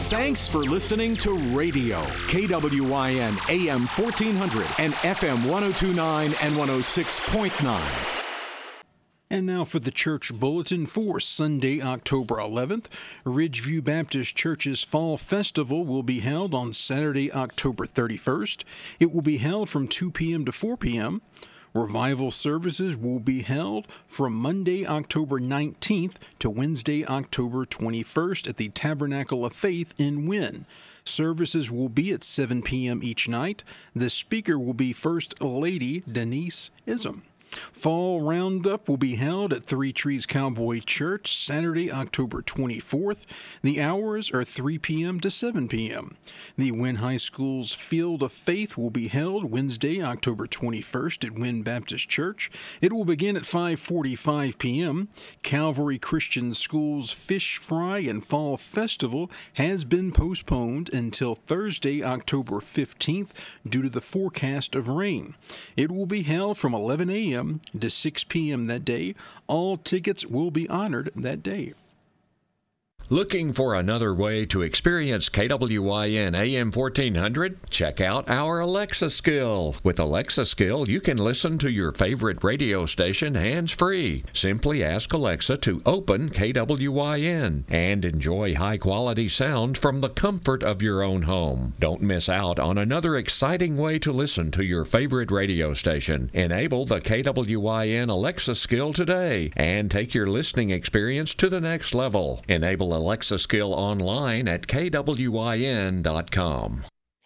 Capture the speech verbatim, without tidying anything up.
Thanks for listening to Radio K W I N A M fourteen hundred and F M one oh two point nine and one oh six point nine. And now for the church bulletin for Sunday, October eleventh. Ridgeview Baptist Church's Fall Festival will be held on Saturday, October thirty-first. It will be held from two p.m. to four p.m. Revival services will be held from Monday, October nineteenth to Wednesday, October twenty-first at the Tabernacle of Faith in Wynne. Services will be at seven p.m. each night. The speaker will be First Lady Denise Ism. Fall Roundup will be held at Three Trees Cowboy Church Saturday, October twenty-fourth. The hours are three p.m. to seven p.m. The Wynne High School's Field of Faith will be held Wednesday, October twenty-first at Wynne Baptist Church. It will begin at five forty-five p.m. Calvary Christian School's Fish Fry and Fall Festival has been postponed until Thursday, October fifteenth due to the forecast of rain. It will be held from eleven a.m. to six p.m. that day. All tickets will be honored that day. Looking for another way to experience K W I N A M fourteen hundred? Check out our Alexa skill. With Alexa skill, you can listen to your favorite radio station hands-free. Simply ask Alexa to open K W I N and enjoy high-quality sound from the comfort of your own home. Don't miss out on another exciting way to listen to your favorite radio station. Enable the K W I N Alexa skill today and take your listening experience to the next level. Enable Alexa skill online at K W I N dot com.